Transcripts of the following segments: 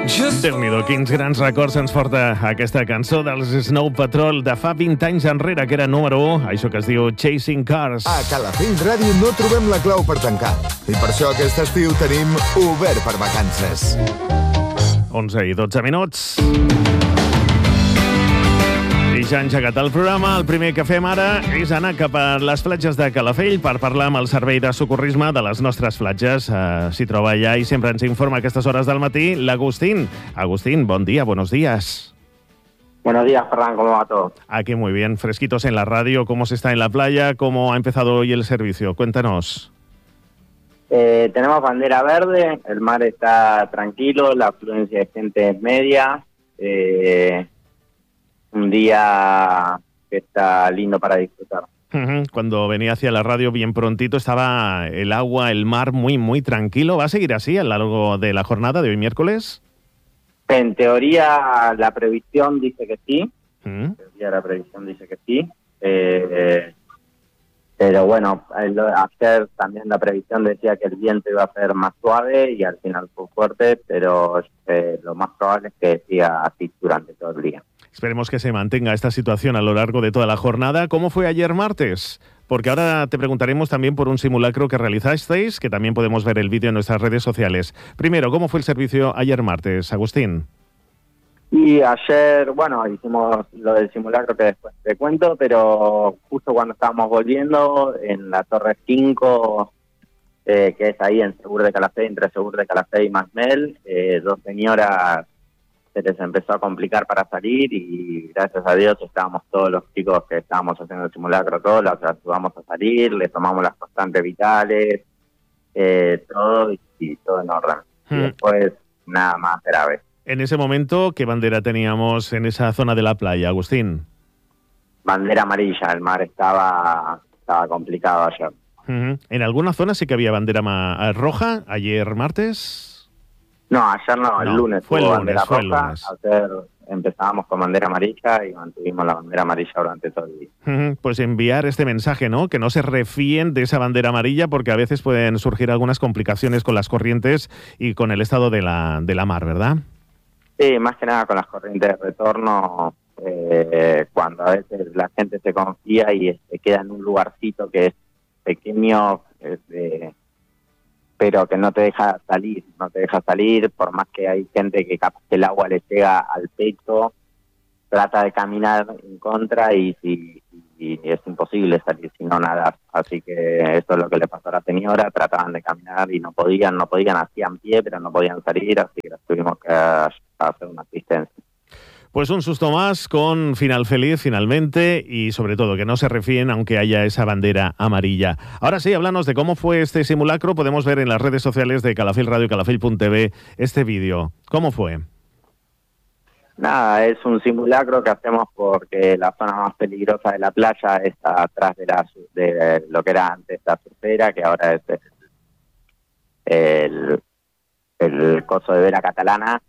Déu-n'hi-do, quins grans records ens porta aquesta cançó dels Snow Patrol de fa 20 anys enrere, que era número 1, això que es diu Chasing Cars. A Calafell Ràdio no trobem la clau per tancar, i per això aquest estiu tenim obert per vacances. 11 i 12 minuts. I ja engegat el programa. El primer que fem ara és anar cap a les platges de Calafell per parlar amb el servei de socorrisme de les nostres platges. S'hi troba allà i sempre ens informa a aquestes hores del matí l'Agustín. Agustín, bon día, buenos días. Buenos días, Ferran, ¿cómo va todo? Aquí muy bien, fresquitos en la radio. ¿Cómo se está en la playa? ¿Cómo ha empezado hoy el servicio? Cuéntanos. Tenemos bandera verde, el mar está tranquilo, la afluencia de gente es media. Un día que está lindo para disfrutar. Cuando venía hacia la radio bien prontito estaba el agua, el mar muy tranquilo. ¿Va a seguir así a lo largo de la jornada de hoy miércoles? En teoría la previsión dice que sí. En teoría la previsión dice que sí. Pero bueno, ayer también la previsión decía que el viento iba a ser más suave y al final fue fuerte, pero lo más probable es que siga así durante todo el día. Esperemos que se mantenga esta situación a lo largo de toda la jornada. ¿Cómo fue ayer martes? Porque ahora te preguntaremos también por un simulacro que realizasteis, que también podemos ver el vídeo en nuestras redes sociales. Primero, ¿cómo fue el servicio ayer martes, Agustín? Y ayer, bueno, hicimos lo del simulacro que después te cuento, pero justo cuando estábamos volviendo en la Torre 5, que es ahí en Segur de Calafell, entre Segur de Calafell y Masmel, dos señoras se les empezó a complicar para salir y gracias a Dios estábamos todos los chicos que estábamos haciendo el simulacro, todos las ayudamos a salir, les tomamos las constantes vitales, todo y todo en orden. Y después nada más grave. En ese momento, ¿qué bandera teníamos en esa zona de la playa, Agustín? Bandera amarilla, el mar estaba complicado ayer. ¿En alguna zona sí que había bandera roja ayer martes? No, ayer no, el lunes fue el lunes, bandera fue roja. el lunes. Ayer empezábamos con bandera amarilla y mantuvimos la bandera amarilla durante todo el día. Pues enviar este mensaje, ¿no? Que no se refíen de esa bandera amarilla porque a veces pueden surgir algunas complicaciones con las corrientes y con el estado de la mar, ¿verdad? Sí, más que nada con las corrientes de retorno, cuando a veces la gente se confía y se queda en un lugarcito que es pequeño, pero que no te deja salir, por más que hay gente que capaz que el agua le llega al pecho, trata de caminar en contra y es imposible salir si no nadas. Así que eso es lo que le pasó a la señora, trataban de caminar y no podían, hacían pie, pero no podían salir, así que las tuvimos que hacer una asistencia. Pues un susto más con final feliz finalmente y sobre todo que no se refíen aunque haya esa bandera amarilla. Ahora sí, háblanos de cómo fue este simulacro. Podemos ver en las redes sociales de Calafell Radio, calafell.tv, este vídeo. ¿Cómo fue? Nada, es un simulacro que hacemos porque la zona más peligrosa de la playa está atrás de lo que era antes la surfera, que ahora es el coso de vela catalana.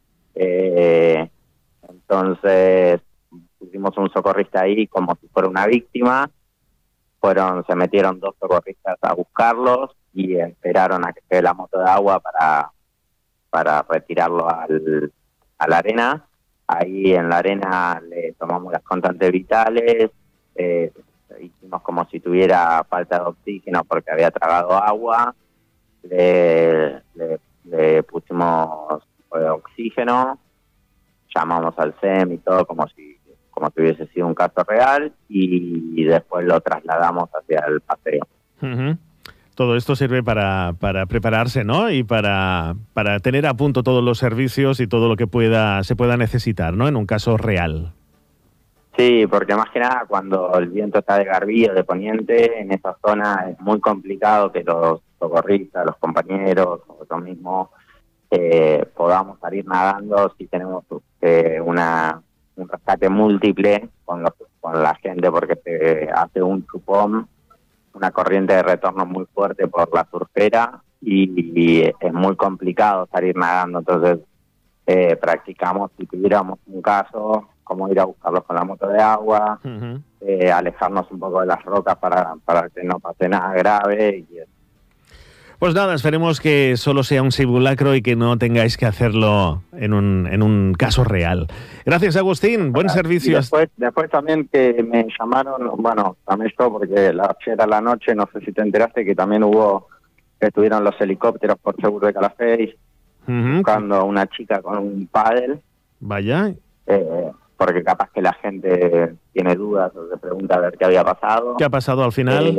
Entonces pusimos un socorrista ahí como si fuera una víctima. Se metieron dos socorristas a buscarlos y esperaron a que quede la moto de agua para retirarlo a la arena. Ahí en la arena le tomamos las constantes vitales, hicimos como si tuviera falta de oxígeno porque había tragado agua, le pusimos oxígeno, llamamos al SEM y todo como si hubiese sido un caso real y después lo trasladamos hacia el paseo. Todo esto sirve para prepararse, ¿no? Y para tener a punto todos los servicios y todo lo que se pueda necesitar, ¿no? En un caso real. Sí, porque más que nada cuando el viento está de garbillo, de poniente, en esa zona es muy complicado que los socorristas, los compañeros, nosotros mismos, podamos salir nadando si tenemos un rescate múltiple con la gente, porque se hace un chupón, una corriente de retorno muy fuerte por la surfera y es muy complicado salir nadando. Entonces practicamos, si tuviéramos un caso, cómo ir a buscarlos con la moto de agua, alejarnos un poco de las rocas para que no pase nada grave. Pues nada, esperemos que solo sea un simulacro y que no tengáis que hacerlo en un caso real. Gracias, Agustín. Buen servicio. Después también que me llamaron, bueno, también yo, porque ayer a la noche, no sé si te enteraste, que también estuvieron los helicópteros por seguro de Calafell, buscando a una chica con un pádel. Vaya. Porque capaz que la gente tiene dudas o se pregunta a ver qué había pasado. ¿Qué ha pasado al final?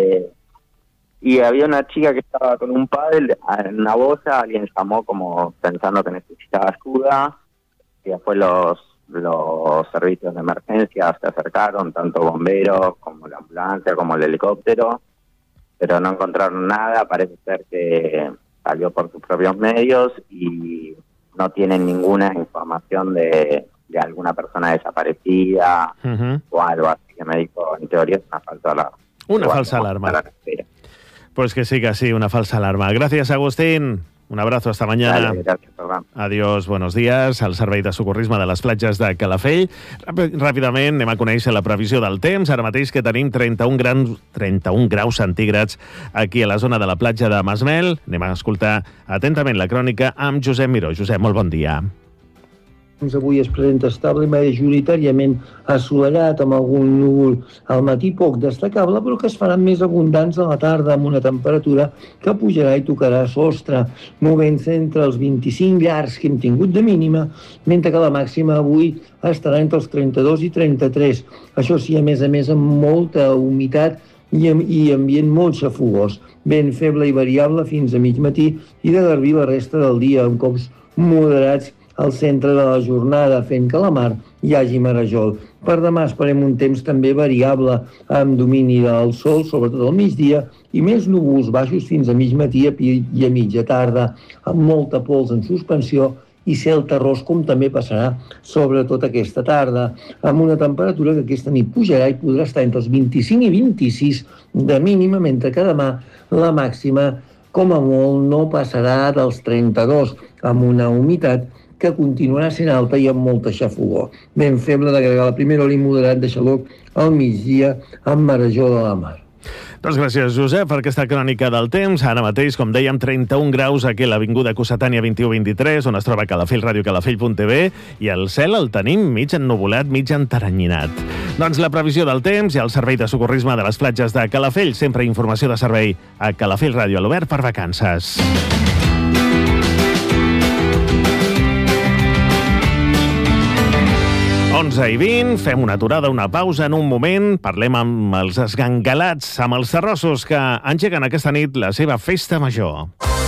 Y había una chica que estaba con un pádel en una boya, alguien llamó como pensando que necesitaba ayuda, y después los servicios de emergencia se acercaron, tanto bomberos como la ambulancia, como el helicóptero, pero no encontraron nada. Parece ser que salió por sus propios medios y no tienen ninguna información de alguna persona desaparecida o algo así, que me dijo, en teoría es una falsa alarma. Pues que sí, una falsa alarma. Gracias, Agustín. Un abrazo, hasta mañana. Vale, gracias, Ferran. Adiós, buenos dies. Al servei de socorrisme de les platges de Calafell. Ràpidament anem a conèixer la previsió del temps. Ara mateix que tenim 31 graus centígrads aquí a la zona de la platja de Masmel. Anem a escoltar atentament la crònica amb Josep Miró. Josep, molt bon dia. Avui es presenta estable i majoritàriament assolellat, amb algun núvol al matí poc destacable, però que es faran més abundants a la tarda, amb una temperatura que pujarà i tocarà sostre, movent-se entre els 25 llargs que hem tingut de mínima, mentre que la màxima avui estarà entre els 32 i 33. Això sí, a més, amb molta humitat i ambient molt xafogós. Vent feble i variable fins a mig matí i de garbí la resta del dia, amb cops moderats al centre de la jornada, fent que a la mar hi hagi marejol. Per demà esperem un temps també variable, amb domini del sol, sobretot al migdia, i més núvols baixos fins a mig matí i a mitja tarda, amb molta pols en suspensió i cel terrós, com també passarà sobretot aquesta tarda, amb una temperatura que aquesta nit pujarà i podrà estar entre els 25 i 26 de mínima, mentre que demà la màxima, com a molt, no passarà dels 32, amb una humitat que continuarà sent alta i amb molta xafogó. Vent feble de gregal a primera hora i moderat de xaloc al migdia amb marejor de la mar. Doncs gràcies, Josep, per aquesta crònica del temps. Ara mateix, com dèiem, 31 graus aquí a l'Avinguda Cossetània 2123, on es troba Calafell, radiocalafell.tv, i el cel el tenim mig ennuvolat, mig enteranyinat. Doncs la previsió del temps i el servei de socorrisme de les platges de Calafell. Sempre informació de servei a Calafell Ràdio, a l'Obert per vacances. 11:20, fem una aturada, una pausa. En un moment parlem amb els esgangalats, amb els terrossos que engeguen aquesta nit la seva festa major.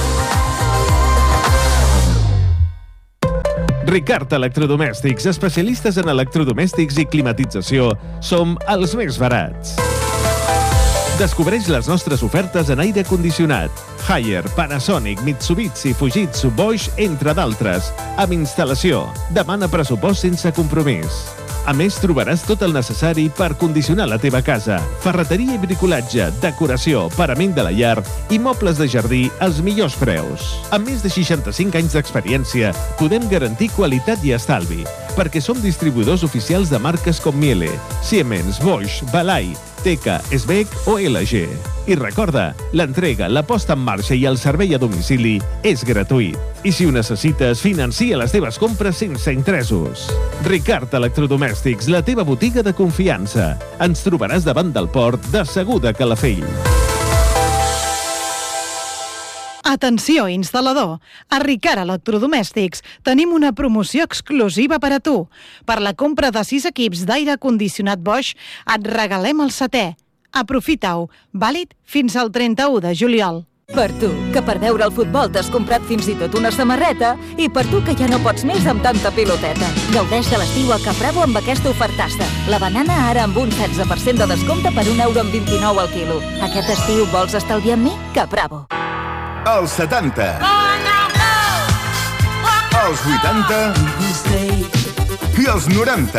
Ricard Electrodomèstics, especialistes en electrodomèstics i climatització. Som els més barats. Descobreix les nostres ofertes en aire condicionat. Haier, Panasonic, Mitsubishi, Fujitsu, Bosch, entre d'altres. Amb instal·lació. Demana pressupost sense compromís. A més, trobaràs tot el necessari per condicionar la teva casa. Ferreteria i bricolatge, decoració, parament de la llar i mobles de jardí als millors preus. Amb més de 65 anys d'experiència, podem garantir qualitat i estalvi, perquè som distribuïdors oficials de marques com Miele, Siemens, Bosch, Balay, Teca, Sbec o LG. I recorda, l'entrega, la posta en marxa i el servei a domicili és gratuït. I si ho necessites, financia les teves compres sense interessos. Ricard Electrodomèstics, la teva botiga de confiança. Ens trobaràs davant del port de Segur de Calafell. Atenció, instal·lador! A Ricard Electrodomèstics tenim una promoció exclusiva per a tu. Per la compra de 6 equips d'aire condicionat Bosch et regalem el 7è. Aprofita-ho, vàlid fins al 31 de juliol. Per tu, que per veure el futbol t'has comprat fins i tot una samarreta, i per tu que ja no pots més amb tanta piloteta. Gaudeix de l'estiu a Capravo amb aquesta ofertassa. La banana ara amb un 16% de descompte per €1,29 al quilo. Aquest estiu vols estalviar amb mi? Capravo. Els 70, els 80 i els 90.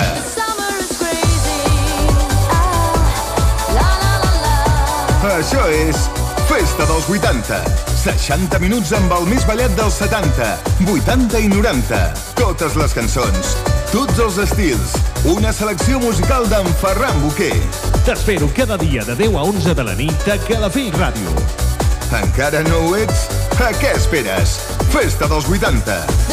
Això és Festa dels 80. 60 minuts amb el més ballet dels 70, 80 i 90. Totes les cançons, tots els estils. Una selecció musical d'en Ferran Boquer. T'espero cada dia de 10 a 11 de la nit a Calafell Ràdio. Encara no ho ets? A què esperes? Festa dels 80.